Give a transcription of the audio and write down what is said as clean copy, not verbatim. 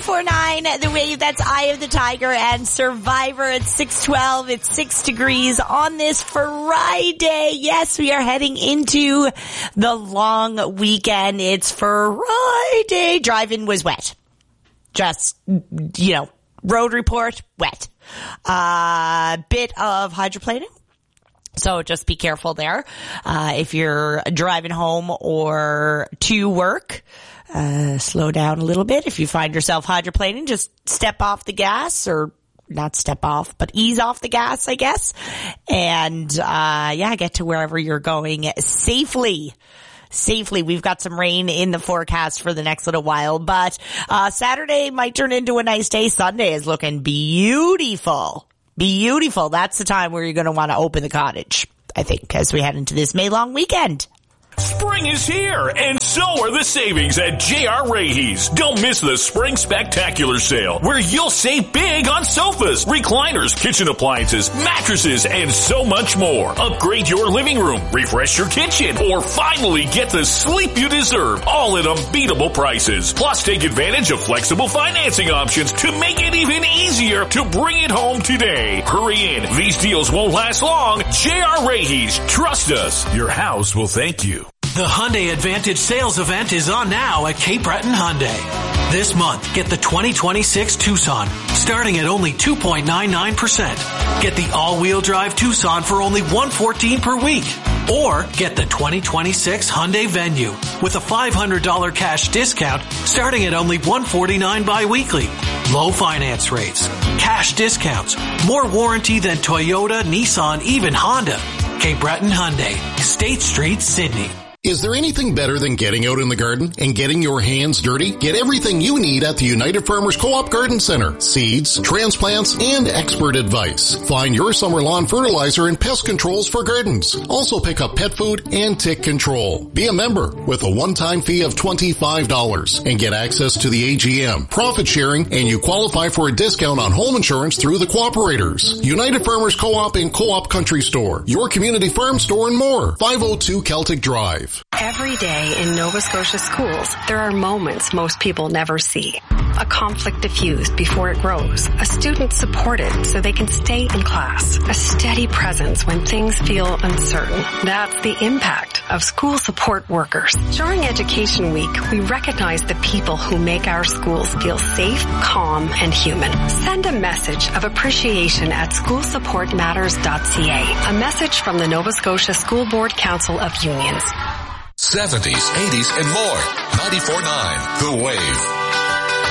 94.9, The Wave, that's Eye of the Tiger, and Survivor at 6:12. It's 6 degrees on this Friday. Yes, we are heading into the long weekend. It's Friday. Driving was wet. Just, road report, wet. Bit of hydroplaning. So just be careful there. If you're driving home or to work, slow down a little bit. If you find yourself hydroplaning, just step off the gas, or not step off, but ease off the gas, I guess. And, get to wherever you're going safely. We've got some rain in the forecast for the next little while, but, Saturday might turn into a nice day. Sunday is looking beautiful. Beautiful. That's the time where you're going to want to open the cottage, I think, as we head into this May long weekend. Spring is here, and so are the savings at J.R. Raheys. Don't miss the Spring Spectacular Sale, where you'll save big on sofas, recliners, kitchen appliances, mattresses, and so much more. Upgrade your living room, refresh your kitchen, or finally get the sleep you deserve, all at unbeatable prices. Plus, take advantage of flexible financing options to make it even easier to bring it home today. Hurry in. These deals won't last long. J.R. Raheys. Trust us. Your house will thank you. The Hyundai Advantage sales event is on now at Cape Breton Hyundai. This month, get the 2026 Tucson, starting at only 2.99%. Get the all-wheel drive Tucson for only $114 per week. Or get the 2026 Hyundai Venue with a $500 cash discount starting at only $149 bi-weekly. Low finance rates, cash discounts, more warranty than Toyota, Nissan, even Honda. Cape Breton Hyundai, State Street, Sydney. Is there anything better than getting out in the garden and getting your hands dirty? Get everything you need at the United Farmers Co-op Garden Center. Seeds, transplants, and expert advice. Find your summer lawn fertilizer and pest controls for gardens. Also pick up pet food and tick control. Be a member with a one-time fee of $25 and get access to the AGM, profit sharing, and you qualify for a discount on home insurance through the cooperators. United Farmers Co-op and Co-op Country Store, your community farm store, and more. 502 Celtic Drive. Every day in Nova Scotia schools, there are moments most people never see. A conflict diffused before it grows. A student supported so they can stay in class. A steady presence when things feel uncertain. That's the impact of school support workers. During Education Week, we recognize the people who make our schools feel safe, calm, and human. Send a message of appreciation at schoolsupportmatters.ca. A message from the Nova Scotia School Board Council of Unions. 70s, 80s, and more. 94.9 The Wave.